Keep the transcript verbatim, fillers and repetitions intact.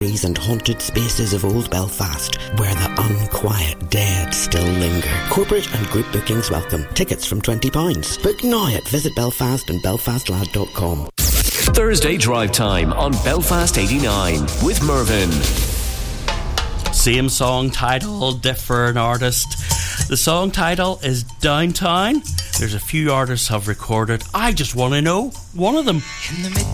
and haunted spaces of old Belfast, where the unquiet dead still linger. Corporate and group bookings welcome. Tickets from twenty pounds. Book now at visit belfast and belfast lad dot com. Thursday Drive Time on Belfast eighty-nine with Mervyn. Same song title, different artist. The song title is Downtown. There's a few artists have recorded. I just want to know one of them. In the mid